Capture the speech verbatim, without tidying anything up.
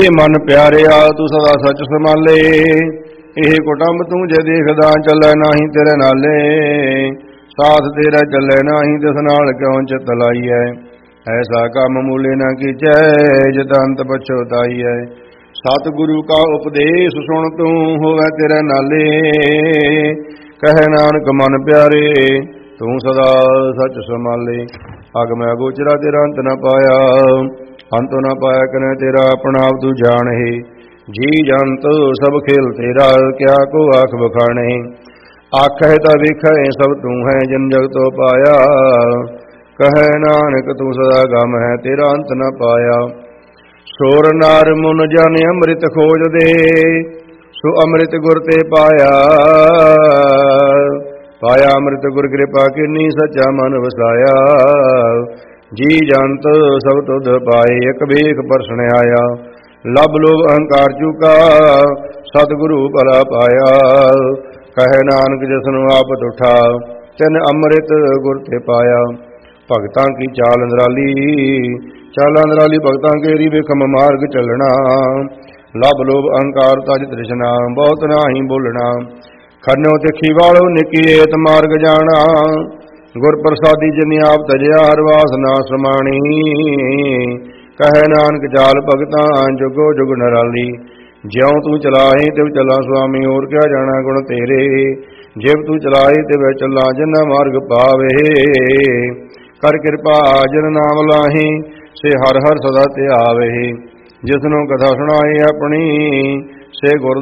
ਮਨ ਪਿਆਰਿਆ ਤੂੰ ਸਦਾ ਸੱਚ ਸੰਭਾਲੇ, ਇਹ ਕੁਟੰਬ ਤੂੰ ਜੇ ਦੇਖਦਾ ਚੱਲੇ ਨਾਹੀਂ ਤੇਰੇ ਨਾਲੇ। ਸਾਥ ਤੇਰਾ ਚੱਲੇ ਨਾਹੀਂ ਤਿਸ ਨਾਲ ਕਿਉਂ ਚਿਤ ਲਾਈਐ, ਐਸਾ ਕੰਮ ਮੂਲੇ ਨਾ ਕੀਚੈ ਜਿਤ ਅੰਤ ਪਛੋਤਾਈਐ। ਸਤਿਗੁਰੂ ਕਾ ਉਪਦੇਸ਼ ਸੁਣ ਤੂੰ ਹੋਵੇ ਤੇਰੇ ਨਾਲੇ, ਕਹੈ ਨਾਨਕ ਮਨ ਪਿਆਰੇ ਤੂੰ ਸਦਾ ਸੱਚ ਸੰਭਾਲੇ। ਅਗਮ ਅਗੋਚਰਾ ਤੇਰਾ ਅੰਤ ਨ ਪਾਇਆ, ਅੰਤ ਨ ਪਾਇਆ ਕਨੇ ਤੇਰਾ ਆਪਣਾ ਆਪ ਤੂੰ ਜਾਣਹਿ। ਜੀ ਜੰਤ ਸਭ ਖੇਲ ਤੇਰਾ ਕਿਆ ਕੋ ਆਖ ਬਖਾਣੇ, ਆਖਹਿ ਤਾਂ ਵੇਖੈ ਸਭ ਤੂੰ ਹੈ ਜਿਨ ਜਗਤੋ ਪਾਇਆ। ਕਹੈ ਨਾਨਕ ਤੂੰ ਸਦਾ ਗਮ ਹੈ ਤੇਰਾ ਅੰਤ ਨ ਪਾਇਆ। ਸੋਰ ਨਾਰ ਮੁਨ ਜਨ ਅੰਮ੍ਰਿਤ ਖੋਜਦੇ, ਸੋ ਅੰਮ੍ਰਿਤ ਗੁਰ ਤੇ ਪਾਇਆ। ਪਾਇਆ ਅੰਮ੍ਰਿਤ ਗੁਰ ਕਿਰਪਾ ਕੀਨੀ ਸੱਚਾ ਮਨ ਵਸਾਇਆ। ਜੀ ਜੰਤ ਸਭ ਤੁਧ ਪਾਏ ਇਕ ਵੇਖ ਪਰਸਣ ਆਇਆ। ਲਬ ਲੋਭ ਅਹੰਕਾਰ ਚੁਕਾ ਸਤਿਗੁਰੂ ਭਲਾ ਪਾਇਆ। ਕਹੈ ਨਾਨਕ ਜਿਸਨੂੰ ਆਪਤ ਉਠਾ ਤਿਨ ਅੰਮ੍ਰਿਤ ਗੁਰ ਤੇ ਪਾਇਆ। ਭਗਤਾਂ ਕੀ ਚਾਲ ਨਿਰਾਲੀ, ਚਾਲਾਂ ਨਿਰਾਲੀ ਭਗਤਾਂ ਕੇਰੀ ਵੇਖਮ ਮਾਰਗ ਚੱਲਣਾ। ਲਬ ਲੋਭ ਅਹੰਕਾਰ ਤਜ ਤ੍ਰਿਸ਼ਨਾ ਬਹੁਤ ਨਾਹੀਂ ਬੋਲਣਾ। ਖੰਨੋ ਤਿੱਖੀ ਵਾਲੋ ਨਿਕੀਏਤ ਮਾਰਗ ਜਾਣਾ। ਗੁਰ ਪ੍ਰਸਾਦੀ ਜਿਨ ਆਪ ਤਜਿਆ ਹਰ ਵਾਸ ਨਾ ਸਮਾਣੀ। ਕਹੈ ਨਾਨਕ ਚਾਲ ਭਗਤਾਂ ਜੁਗੋ ਜੁਗ ਨਿਰਾਲੀ। ਜਿਉ ਤੂੰ ਚਲਾਏ ਤਿਵ ਚਲਾ ਸੁਆਮੀ, ਹੋਰ ਕਿਆ ਜਾਣਾ ਗੁਣ ਤੇਰੇ। ਜਿਵ ਤੂੰ ਚਲਾਏ ਤਿਵ ਚੱਲਾ ਜਿਨਾ ਮਾਰਗ ਪਾਵੇ। ਕਰ ਕਿਰਪਾ ਜਿਨ ਨਾਮ ਲਾਹੀ, ਸੇ ਹਰ ਹਰ ਸਦਾ ਧਿਆਵੇ। ਜਿਸਨੂੰ ਕਥਾ ਸੁਣਾਈ ਆਪਣੀ, ਸੇ ਗੁਰ